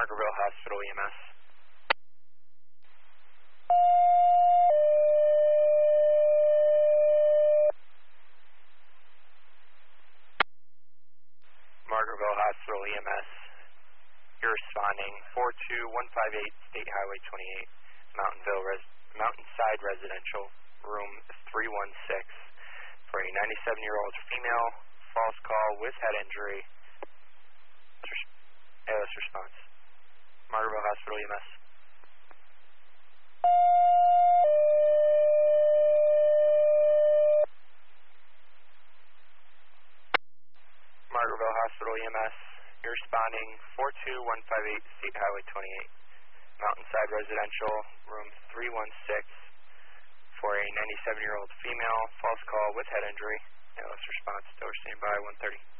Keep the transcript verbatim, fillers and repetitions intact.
Margaretville Hospital E M S. Margaretville Hospital E M S. You're responding four two one five eight State Highway twenty-eight, Mountainville Res Mountainside Residential, room three one six, for a ninety-seven-year-old female, false call with head injury. A L S response. Margaretville Hospital E M S. Margaretville Hospital E M S. You're responding four two one five eight State Highway twenty-eight, Mountainside Residential, room three one six, for a ninety-seven-year-old female, false call with head injury. A L S response, still standing by one thirty.